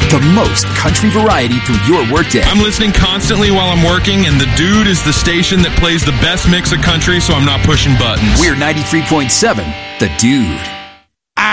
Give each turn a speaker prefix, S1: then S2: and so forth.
S1: The most country variety through your workday.
S2: I'm listening constantly while I'm working, and The Dude is the station that plays the best mix of country, so I'm not pushing buttons.
S1: We're 93.7, The Dude.